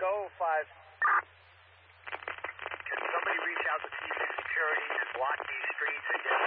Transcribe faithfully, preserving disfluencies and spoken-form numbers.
oh five. Can somebody reach out to T V security and block these streets and get